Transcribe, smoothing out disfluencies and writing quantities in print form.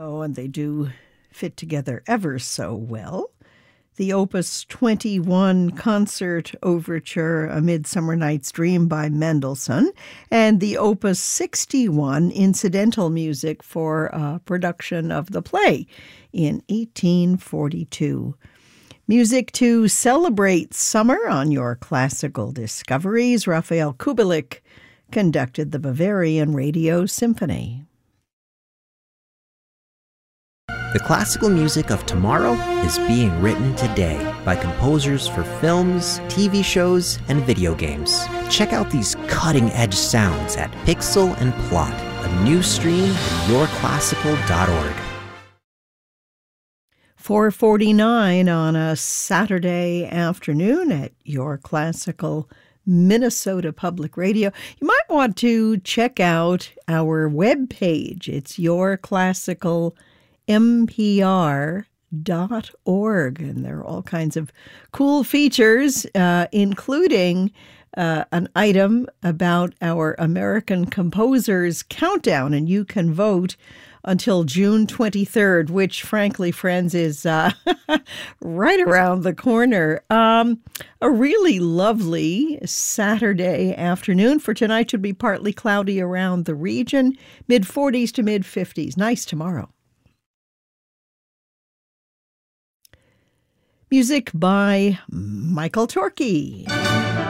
Oh, and they do fit together ever so well. The Opus 21 Concert Overture, A Midsummer Night's Dream by Mendelssohn, and the Opus 61 incidental music for a production of the play in 1842. Music to celebrate summer on your classical discoveries. Rafael Kubelik conducted the Bavarian Radio Symphony. The classical music of tomorrow is being written today by composers for films, TV shows, and video games. Check out these cutting-edge sounds at Pixel and Plot, a new stream at yourclassical.org. 4:49 on a Saturday afternoon at Your Classical Minnesota Public Radio. You might want to check out our webpage. It's yourclassicalmpr.org, and there are all kinds of cool features, including an item about our American Composers Countdown, and you can vote until June 23rd, which, frankly, friends, is right around the corner. A really lovely Saturday afternoon. For tonight, should be partly cloudy around the region, mid-40s to mid-50s. Nice tomorrow. Music by Michael Torkey.